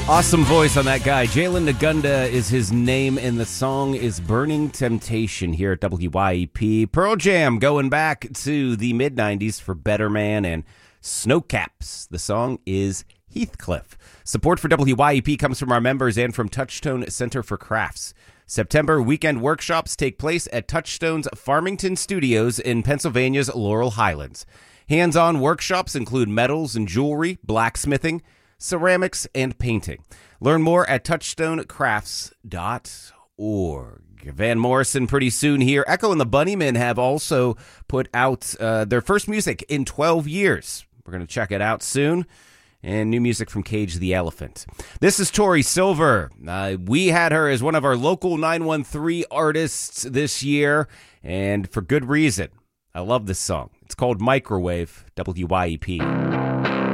Awesome voice on that guy. Jalen Nagunda is his name, and the song is Burning Temptation here at WYEP. Pearl Jam going back to the mid-90s for Better Man and Snowcaps. The song is Heathcliff. Support for WYEP comes from our members and from Touchstone Center for Crafts. September weekend workshops take place at Touchstone's Farmington Studios in Pennsylvania's Laurel Highlands. Hands-on workshops include metals and jewelry, blacksmithing, ceramics, and painting. Learn more at touchstonecrafts.org. Van Morrison pretty soon here. Echo and the Bunnymen have also put out their first music in 12 years. We're going to check it out soon. And new music from Cage the Elephant. This is Tori Silver. We had her as one of our local 913 artists this year, and for good reason. I love this song. It's called Microwave, WYEP.